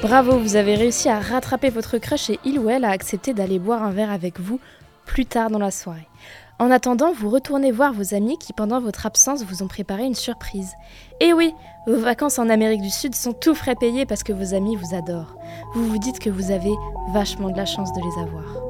Bravo, vous avez réussi à rattraper votre crush et il ou elle a accepté d'aller boire un verre avec vous plus tard dans la soirée. En attendant, vous retournez voir vos amis qui, pendant votre absence, vous ont préparé une surprise. Et oui, vos vacances en Amérique du Sud sont tout frais payées parce que vos amis vous adorent. Vous vous dites que vous avez vachement de la chance de les avoir.